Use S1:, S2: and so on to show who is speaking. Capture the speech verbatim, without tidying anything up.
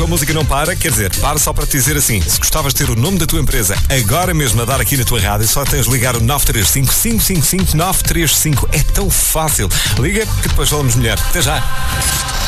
S1: música não para, quer dizer, para só para te dizer assim, se gostavas de ter o nome da tua empresa agora mesmo a dar aqui na tua rádio, só tens de ligar o nove três cinco, cinco cinco cinco, nove três cinco. É tão fácil. Liga que depois falamos melhor. Até já.